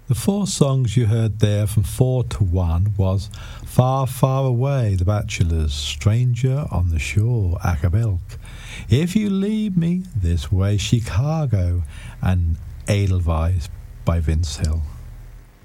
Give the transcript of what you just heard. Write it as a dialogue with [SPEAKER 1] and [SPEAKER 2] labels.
[SPEAKER 1] The four songs you heard there from 4 to 1 was Far, Far Away, The Bachelors, Stranger on the Shore, Acapulco, If You Leave Me This Way, Chicago, and Edelweiss by Vince Hill.